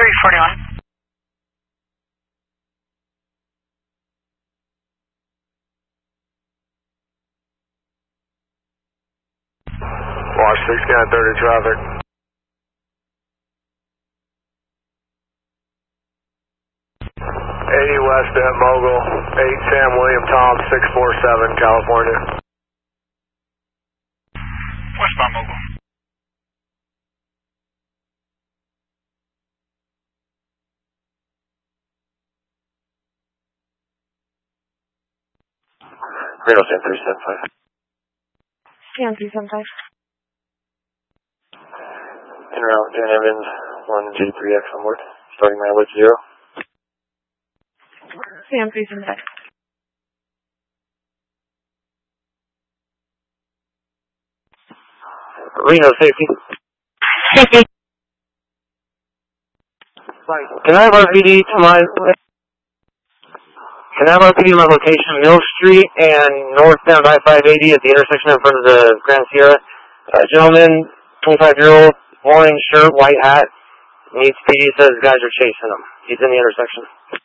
341. Watch 6930 traffic. 80 west at Mogul, 8 Sam William Tom, 647, California. Westbound Mogul. Reno Sam 375. Sam 375. En route, Dan Evans, 1G3X on board. Starting mileage 0. Sam 375. Reno safety. Safety. Can I have RPD to my... Can I have RPD to my location, Mill Street and northbound I-580 at the intersection in front of the Grand Sierra? Gentleman, 25-year-old, orange shirt, white hat, needs PD, says guys are chasing him. He's in the intersection.